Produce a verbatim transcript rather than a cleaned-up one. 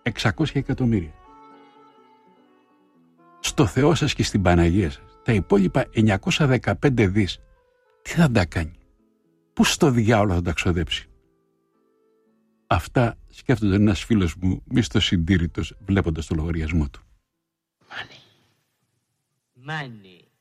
εξακόσια εκατομμύρια. Στο Θεό σας και στην Παναγία σας. Τα υπόλοιπα εννιακόσια δεκαπέντε δις. Τι θα τα κάνει? Πού στο διάολο θα τα ξοδέψει? Αυτά σκέφτονται ένας φίλος μου μισθοσυντήρητος βλέποντας το λογαριασμό του. Money. Money.